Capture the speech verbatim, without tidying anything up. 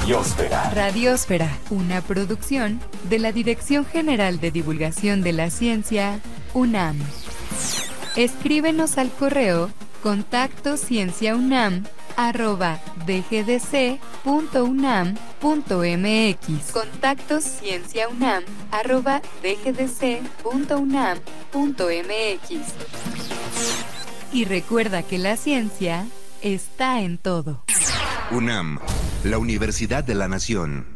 Radiósfera. Radiósfera, una producción de la Dirección General de Divulgación de la Ciencia, UNAM. Escríbenos al correo contacto cienciaunam arroba dgdc punto unam punto mx. Contacto cienciaunam arroba dgdc punto unam punto mx. Y recuerda que la ciencia está en todo. UNAM, la Universidad de la Nación.